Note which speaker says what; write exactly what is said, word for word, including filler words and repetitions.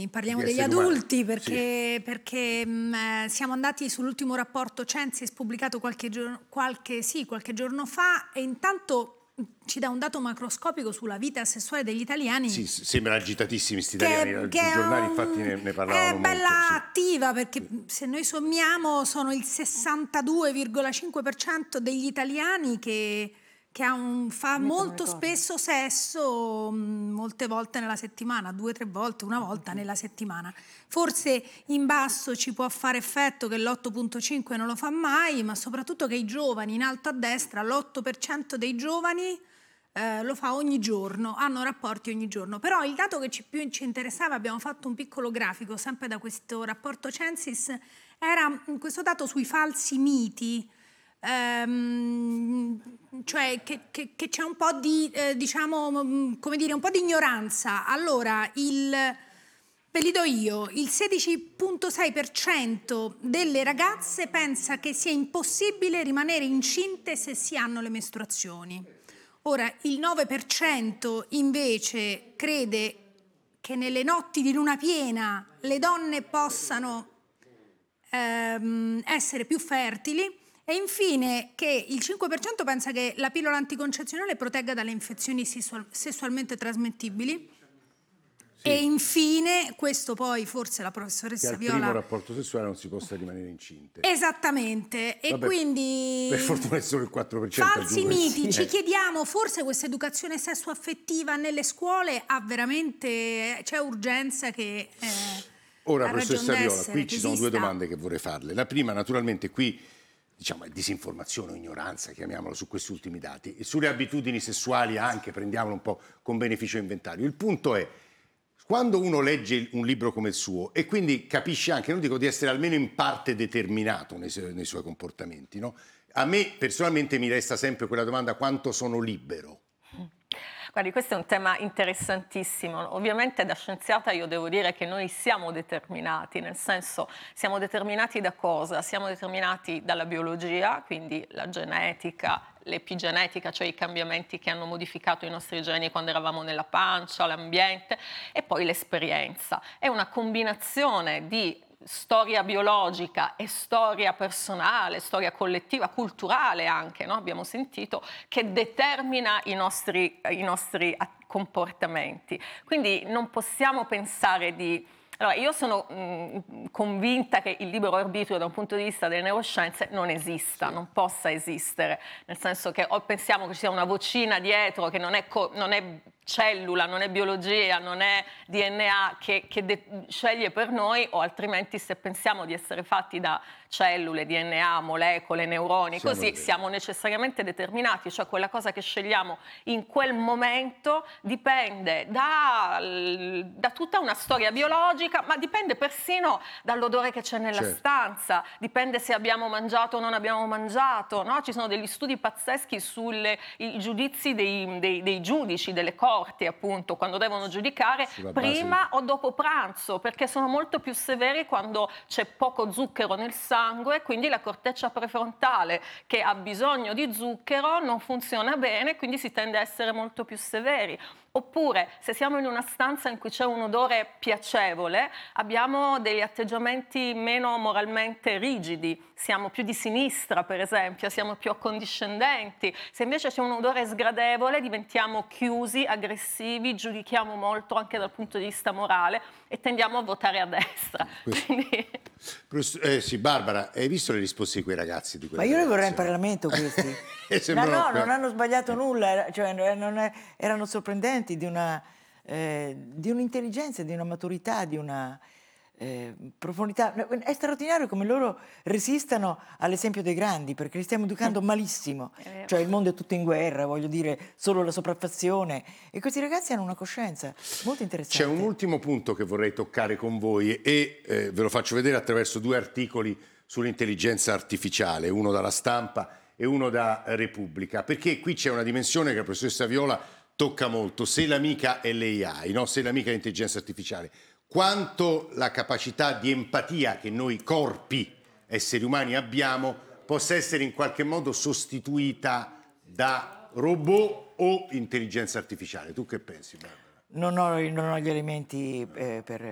Speaker 1: giovani, parliamo
Speaker 2: Di
Speaker 1: degli
Speaker 2: esseri umani.
Speaker 1: adulti perché,
Speaker 2: Sì.
Speaker 1: perché mh, siamo andati sull'ultimo rapporto Censis pubblicato qualche giorno, qualche, sì, qualche giorno fa, e intanto mh, ci dà un dato macroscopico sulla vita sessuale degli italiani.
Speaker 2: Sì, sembrano agitatissimi questi
Speaker 1: Che,
Speaker 2: italiani,
Speaker 1: che
Speaker 2: sui giornali
Speaker 1: è,
Speaker 2: infatti
Speaker 1: un-
Speaker 2: ne, ne
Speaker 1: è
Speaker 2: parlavano
Speaker 1: bella
Speaker 2: molto. Sì.
Speaker 1: attiva, perché
Speaker 2: Sì.
Speaker 1: se noi sommiamo sono il sessantadue virgola cinque per cento degli italiani che, che ha un, fa molto spesso sesso, mh, molte volte nella settimana, due o tre volte, una volta nella settimana. Forse in basso ci può fare effetto che l'otto virgola cinque non lo fa mai, ma soprattutto che i giovani, in alto a destra, l'otto per cento dei giovani Eh, lo fa ogni giorno, hanno rapporti ogni giorno. Però il dato che ci più ci interessava, abbiamo fatto un piccolo grafico sempre da questo rapporto Censis, era questo dato sui falsi miti, ehm, cioè che, che, che c'è un po' di, eh, diciamo, come dire, un po' di ignoranza. Allora, il... Ve li do io, il sedici virgola sei per cento delle ragazze pensa che sia impossibile rimanere incinte se si hanno le mestruazioni. Ora, il nove per cento invece crede che nelle notti di luna piena le donne possano ehm, essere più fertili, e infine che il cinque per cento pensa che la pillola anticoncezionale protegga dalle infezioni sessual- sessualmente trasmettibili.
Speaker 2: Sì.
Speaker 1: E infine, questo poi forse la
Speaker 2: Che
Speaker 1: professoressa
Speaker 2: al
Speaker 1: Viola...
Speaker 2: primo rapporto sessuale non si possa rimanere incinte.
Speaker 1: Esattamente, e
Speaker 2: Vabbè,
Speaker 1: quindi...
Speaker 2: per fortuna è solo il quattro per cento.
Speaker 1: Falsi
Speaker 2: aggiungo.
Speaker 1: miti,
Speaker 2: Eh.
Speaker 1: ci chiediamo, forse questa educazione sessuaffettiva nelle scuole ha veramente... c'è urgenza che... Eh,
Speaker 2: Ora,
Speaker 1: ha ragion
Speaker 2: professoressa Viola,
Speaker 1: d'essere,
Speaker 2: qui
Speaker 1: che
Speaker 2: ci sono due
Speaker 1: esista.
Speaker 2: domande che vorrei farle. La prima, naturalmente, qui diciamo è disinformazione o ignoranza, chiamiamolo, su questi ultimi dati. E sulle abitudini sessuali anche, prendiamolo un po' con beneficio inventario. Il punto è, quando uno legge un libro come il suo e quindi capisce anche, non dico di essere almeno in parte determinato nei, su- nei suoi comportamenti, no? A me personalmente mi resta sempre quella domanda: quanto sono libero?
Speaker 3: Guardi, questo è un tema interessantissimo. Ovviamente da scienziata io devo dire che noi siamo determinati, nel senso, siamo determinati da cosa? Siamo determinati dalla biologia, quindi la genetica, l'epigenetica, cioè i cambiamenti che hanno modificato i nostri geni quando eravamo nella pancia, l'ambiente, e poi l'esperienza. È una combinazione di storia biologica e storia personale, storia collettiva, culturale anche, no? Abbiamo sentito, che determina i nostri, i nostri comportamenti. Quindi non possiamo pensare di... Allora, io sono mh, convinta che il libero arbitrio da un punto di vista delle neuroscienze non esista, non possa esistere, nel senso che o pensiamo che ci sia una vocina dietro che non è, co- non è cellula, non è biologia, non è D N A che, che de- sceglie per noi, o altrimenti se pensiamo di essere fatti da cellule, D N A, molecole, neuroni,
Speaker 2: Siamo
Speaker 3: così
Speaker 2: veri.
Speaker 3: siamo necessariamente determinati, cioè quella cosa che scegliamo in quel momento dipende da, da tutta una storia biologica, ma dipende persino dall'odore che c'è nella
Speaker 2: Certo.
Speaker 3: stanza, dipende se abbiamo mangiato o non abbiamo mangiato, no? Ci sono degli studi pazzeschi sui giudizi dei, dei, dei giudici, delle corti, appunto, quando devono giudicare
Speaker 2: Sulla base
Speaker 3: prima
Speaker 2: di-
Speaker 3: o dopo pranzo, perché sono molto più severi quando c'è poco zucchero nel sangue, quindi la corteccia prefrontale che ha bisogno di zucchero non funziona bene, quindi si tende a essere molto più severi. Oppure, se siamo in una stanza in cui c'è un odore piacevole, abbiamo degli atteggiamenti meno moralmente rigidi, siamo più di sinistra, per esempio, siamo più accondiscendenti. Se invece c'è un odore sgradevole, diventiamo chiusi, aggressivi, giudichiamo molto anche dal punto di vista morale e tendiamo a votare a destra.
Speaker 2: Questo-
Speaker 3: Quindi...
Speaker 2: Professor- Eh sì, Barbara, hai visto le risposte di quei ragazzi? Di
Speaker 4: Ma
Speaker 2: quelle
Speaker 4: io li vorrei in
Speaker 2: ragazze?
Speaker 4: Parlamento questi.
Speaker 2: E
Speaker 4: No,
Speaker 2: sembrano-
Speaker 4: no, non hanno sbagliato nulla, era- cioè, non è- erano sorprendenti di una eh, di un'intelligenza, di una maturità, di una eh, profondità. È straordinario come loro resistano all'esempio dei grandi, perché li stiamo educando malissimo.
Speaker 3: vero.
Speaker 4: Cioè il mondo è tutto in guerra, voglio dire, solo la sopraffazione. E questi ragazzi hanno una coscienza molto interessante.
Speaker 2: C'è un ultimo punto che vorrei toccare con voi e eh, ve lo faccio vedere attraverso due articoli sull'intelligenza artificiale, uno dalla Stampa e uno da Repubblica, perché qui c'è una dimensione che la professoressa Viola tocca molto: se l'amica è l'A I, no? Se l'amica è l'intelligenza artificiale, quanto la capacità di empatia che noi corpi, esseri umani, abbiamo possa essere in qualche modo sostituita da robot o intelligenza artificiale. Tu che pensi, Barbara?
Speaker 4: Non ho, non ho gli elementi eh, per,